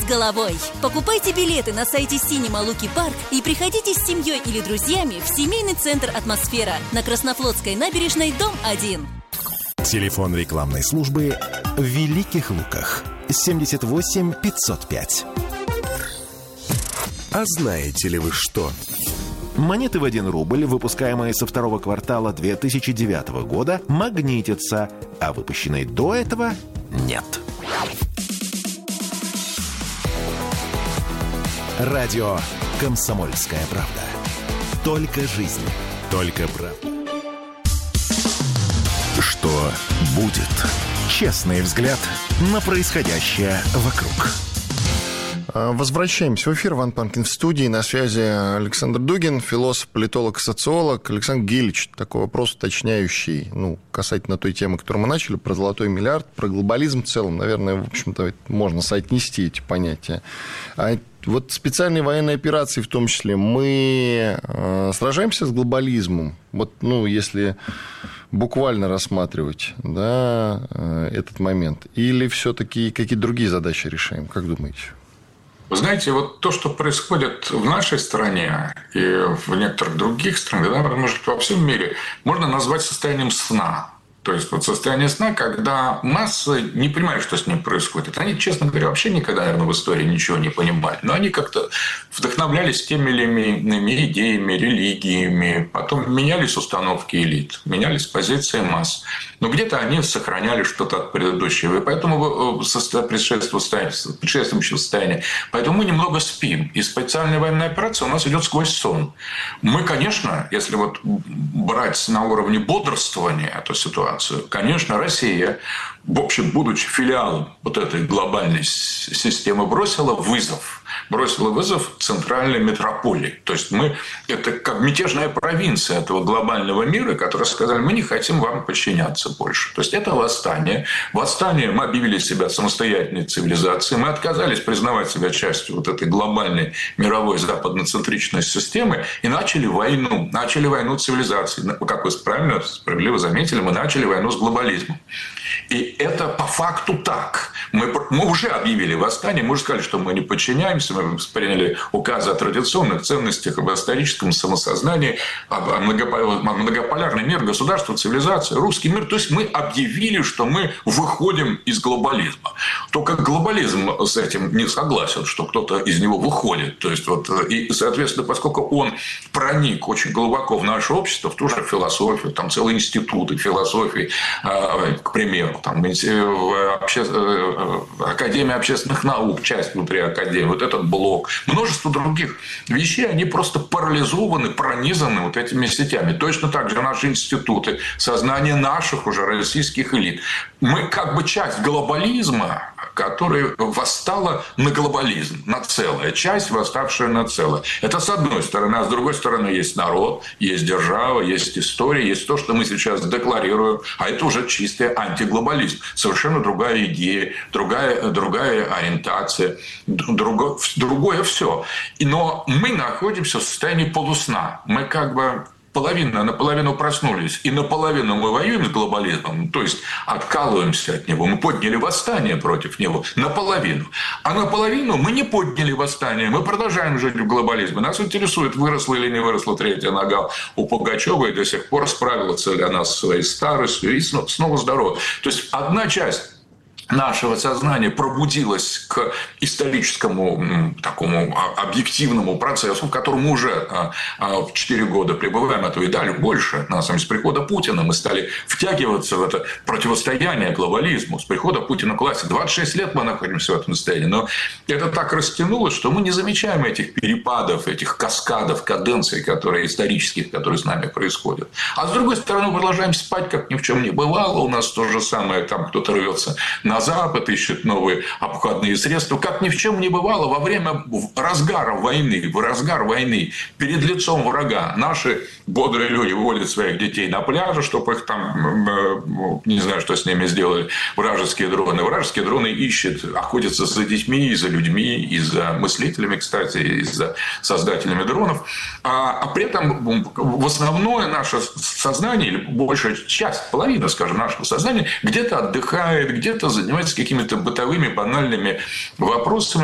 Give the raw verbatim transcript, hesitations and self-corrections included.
головой. Покупайте билеты на сайте Cinema Луки Парк и приходите с семьей или друзьями в семейный центр «Атмосфера» на Краснофлотской набережной, дом один. Телефон рекламной службы в Великих Луках семьдесят восемь пятьсот пять. А знаете ли вы что? Монеты в один рубль, выпускаемые со второго квартала две тысячи девятого года, магнитятся, а выпущенные до этого нет. Радио «Комсомольская правда». Только жизнь, только правда. Что будет? Честный взгляд на происходящее вокруг. Возвращаемся в эфир. Иван Панкин в студии. На связи Александр Дугин, философ, политолог, социолог. Александр Гильевич, такой вопрос уточняющий, ну, касательно той темы, которую мы начали, про золотой миллиард, про глобализм в целом. Наверное, в общем-то, можно соотнести эти понятия. А вот специальные военные операции, в том числе, мы сражаемся с глобализмом? Вот, ну, если буквально рассматривать, да, этот момент. Или все-таки какие-то другие задачи решаем? Как думаете? Вы знаете, вот то, что происходит в нашей стране и в некоторых других странах, да, может, во всем мире, можно назвать состоянием сна. То есть, вот состояние сна, когда массы не понимают, что с ним происходит. Они, честно говоря, вообще никогда, наверное, в истории ничего не понимали. Но они как-то вдохновлялись теми или иными идеями, религиями. Потом менялись установки элит, менялись позиции масс. Но где-то они сохраняли что-то от предыдущего. И поэтому предшествующего состояния. Поэтому мы немного спим. И специальная военная операция у нас идет сквозь сон. Мы, конечно, если вот брать на уровне бодрствования эту ситуацию, конечно, Россия, в общем, будучи филиалом вот этой глобальной системы, бросила вызов. Бросила вызов центральной метрополии. То есть, мы это как мятежная провинция этого глобального мира, которые сказали, мы не хотим вам подчиняться больше. То есть, это восстание. Восстание мы объявили себя самостоятельной цивилизацией. Мы отказались признавать себя частью вот этой глобальной мировой западноцентричной системы и начали войну. Начали войну цивилизаций. Как вы правильно, справедливо заметили, мы начали войну с глобализмом. И это по факту так. Мы, мы уже объявили восстание, мы уже сказали, что мы не подчиняемся, мы приняли указы о традиционных ценностях, об историческом самосознании, о многополярный мир, государство, цивилизация, русский мир. То есть, мы объявили, что мы выходим из глобализма. Только глобализм с этим не согласен, что кто-то из него выходит. То есть, вот, и, соответственно, поскольку он проник очень глубоко в наше общество, в ту же философию, там целые институты философии, к примеру, там, в обще... Академия общественных наук, часть внутри Академии, вот этот блок, множество других вещей, они просто парализованы, пронизаны вот этими сетями. Точно так же наши институты, сознание наших уже российских элит. Мы как бы часть глобализма, которая восстала на глобализм, на целое. Часть, восставшая на целое. Это с одной стороны. А с другой стороны, есть народ, есть держава, есть история, есть то, что мы сейчас декларируем. А это уже чистый антиглобализм. Совершенно другая идея, другая, другая ориентация, другое, другое все. Но мы находимся в состоянии полусна. Мы как бы... Половина, наполовину проснулись, и наполовину мы воюем с глобализмом, то есть откалываемся от него. Мы подняли восстание против него наполовину. А наполовину мы не подняли восстание, мы продолжаем жить в глобализме. Нас интересует, выросла или не выросла третья нога у Пугачёва, и до сих пор справился ли она со своей старостью, и снова здорова. То есть, одна часть нашего сознания пробудилось к историческому такому объективному процессу, в котором мы уже в четыре года пребываем, а то и дали больше. На самом деле, с прихода Путина мы стали втягиваться в это противостояние глобализму. С прихода Путина к власти двадцать шесть лет мы находимся в этом состоянии. Но это так растянулось, что мы не замечаем этих перепадов, этих каскадов, каденций, которые исторических, которые с нами происходят. А с другой стороны, мы продолжаем спать, как ни в чем не бывало. У нас то же самое, там кто-то рвется на Запад, ищет новые обходные средства. Как ни в чем не бывало, во время разгара войны, в разгар войны, перед лицом врага, наши бодрые люди выводят своих детей на пляже, чтобы их там, не знаю, что с ними сделали, вражеские дроны. Вражеские дроны ищут, охотятся за детьми, и за людьми, и за мыслителями, кстати, и за создателями дронов. А, а при этом в основное наше сознание, или большая часть, половина, скажем, нашего сознания где-то отдыхает, где-то занимается какими-то бытовыми, банальными вопросами,